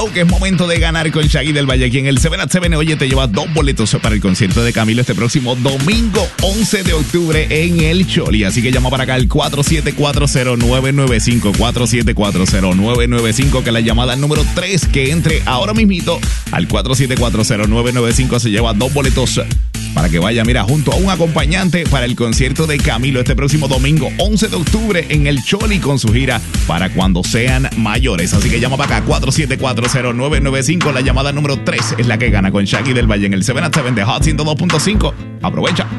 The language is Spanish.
que es momento de ganar con Shaggy del Valle aquí en el 7-7. Oye, te llevas 2 boletos para el concierto de Camilo este próximo domingo 11 de octubre en el Choli. Así que llama para acá al 4740995, 4740995, que la llamada número 3 que entre ahora mismito al 4740995 se lleva 2 boletos para que vaya, mira, junto a un acompañante para el concierto de Camilo este próximo domingo 11 de octubre en el Choli con su gira para cuando sean mayores. Así que llama para acá, 4740995. La llamada número 3 es la que gana con Shaggy del Valle en el 7-7 de Hot 102.5. Aprovecha.